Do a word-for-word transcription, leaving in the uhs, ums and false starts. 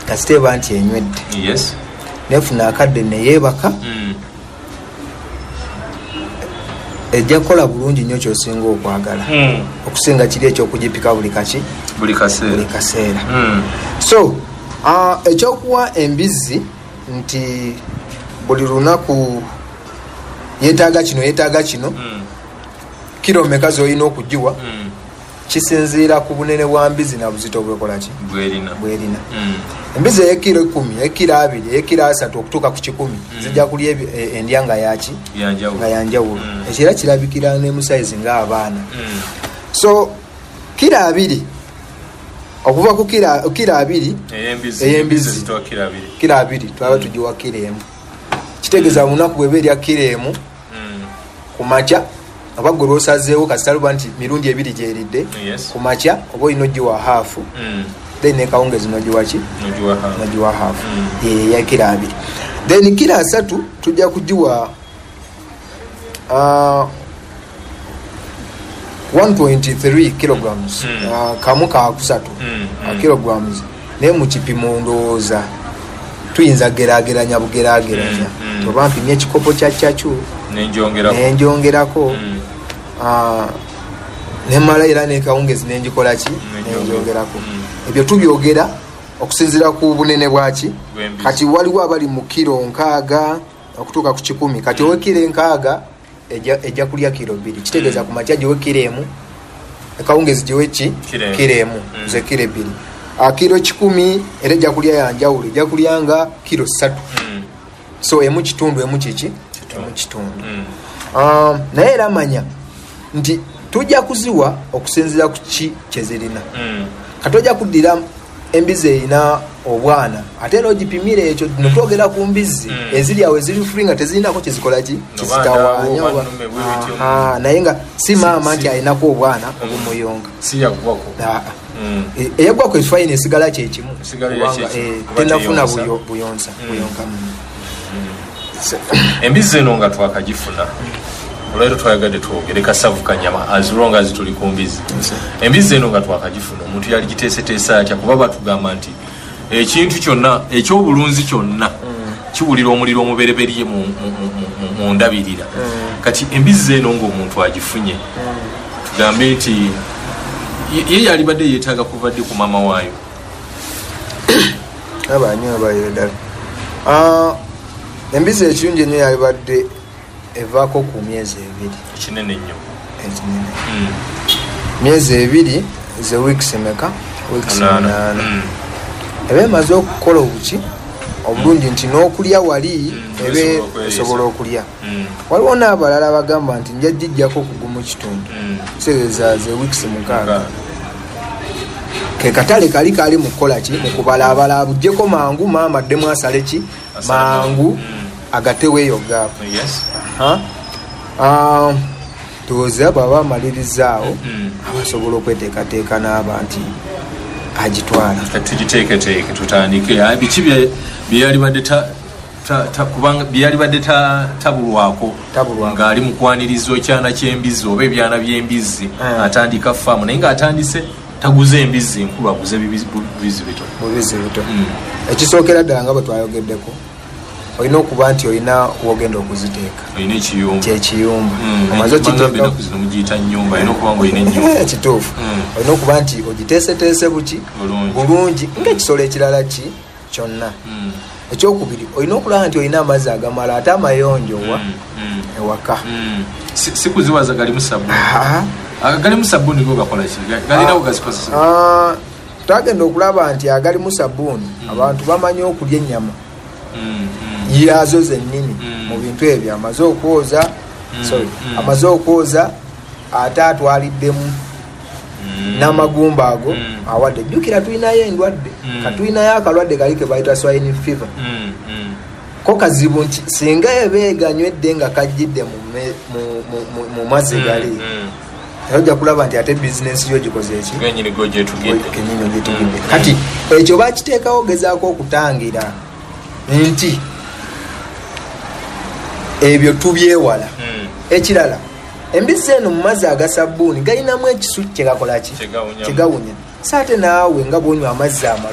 kasiteba nti enywedde yes nefuna akadde neyeebaka mm. ejja kukola bulungi nnyo kyosinga okwagala mm. okusinga kiri ekyokugipika buli kaki buli kaseera buli kaseera mm. so uh, ekyokuwa embizzi nti buli lunaku yeetaaga kino yeetaaga kino mm. kiro meka zolina okugiwa mm. kisinziira ku bunene bwa mbizi na buzito bwekolaki bwerina bwerina mm. embizi eyekiro ekumi ekiro abiri ekiro asatu okutuuka ku kikumi mm. zijja kulya endya nga yaki nga yanjawulo mm. ekira kirabikira ne musaizi ng'abaana mm. so kiro abiri okuva ku kiro abiri ey'embizi kiro abiri twaba tugiwa kiro emu kitegeeza munaku bweba erya kiro emu mm. ku makya oba gwe lwosazeewo kasitaluba nti mirundi ebiri gyeridde yes. ku makya oba olina ogiwa haafu mm. then nekawungezi nogiwaki nogiwa haafu mm. ya kiro abiri then kiro asatu tujja kugiwa uh, one point three kilograms mm. uh, kamu kakusatu mm. uh, kilograms naye mu kipimo ndowooza tuyinza geraageranya bugeraageranya mm. mm. toba mpimye ekikopo kya kyakyu nenjongerako mm. uh, nemala era nekawungezi nenjikola ki nenjongerako mm. ebyo tubyogera okusinzira ku bunene bwaki kati waliwo abali mu kiro nkaaga okutuuka ku kikumi kati owe kiro enkaaga ejja kulya kiro bbiri kitegeeza ku makya gyewe kiro emu ekawungezi gyewe ki kiro emu ze kiro ebbiri kiro kikumi era ejja kulya yanjawulo ejja kulya nga kiro ssatu so emu kitundu emu kiki emu kitundu naye era manya nti tujja kuziwa okusinzira ku ki kyezirina kati ojja kuddira embizi erina obwana ate era ogipimire ekyo notwogera ku mbizi eziri awo eziri free nga tezirinako kyezikola-ki kizitawanya naye nga si maama nti alinako obwana obumuyonga eyagwako efayina esigala kyekimu tenafuna buyonza buyonga embizi eno nga twakagifuna olwero twayagadde twogere kasavu kanyama as long as tuli ku mbizi embizi eno nga twakagifuna omuntu yali giteeseteesa atya kuba batugamba nti ekintu kyonna ekyobulunzi kyonna kiwulira omuliro omubereberye mu ndabirira kati embizi eno ng'omuntu agifunye tugambe nti ye yali badde yeetaaga kuvadde ku maama waayo abanyo abayo ddala embizi ekirungi ennyo yali badde evaako ku myezi ebiri ekinene nnyo ekinene myezi ebiri ze weeks meka weeks munaana eba emaze okukola obuki obulungi nti n'okulya wali ebe esobola okulya waliwo n'abalala bagamba nti nja gijjako okugumu kitundu seeza ze weeks mukaaga ke katale kali kali mu kukola ki mu kubalabala abujjeko mangu maama addemu asale ki mangu agateweeyo gaapo tuwoza bwaba amalirizaawo abasobola okweteekateeka n'aba nti agitwala tugiteeketeeke tutandike biki byeyali badde byeyali badde tabulwako ng'ali mu kwaniriza ekyana ky'embizi oba ebyana by'embizi atandika faamu naye ng'atandise taguze embizi enkulu aguze bubizi bito bubizi bito ekisookera ddala nga bwe twayogeddeko olina okuba nti olina wogenda okuziteeka olina ekiyumba kyekiyumba amaze okiteekamugiyita nnyumba olina okuba nga olina ennyumba ekituufu olina okuba nti ogiteeseteese buki bulungi ng'ekisolo ekirala ki kyonna ekyokubiri olina okulaba nti olina amazzi agamala ate amayonjowa ewaka si kuziwaza galimu sabuni agalimu sabuni go gakola ki galinawo gazikozesa twagenda okulaba nti agalimu sabuni abantu bamanyi okulya ennyama yazo zennyini mu bintu ebyo amaze okwoza sorry amaze okwoza ate atwaliddemu n'amagumba ago awadde jjukira tulinayo endwadde katulinayo akalwadde kali ke bayita swine fever ko kazibu nti singa ebeeganywedde nga kajjidde mu mazzi gali ojja kulaba nti ate bizinensi yo gikoze eki kenyini gojetugidde kati ekyo bakiteekawo gezaako okutangira nti ebyo tubyewala ekirala embizi eno mu mazzi agasabuuni galinamu ekisu kyegakola ki kigawunya saate naawe nga bwonywa amazzi ama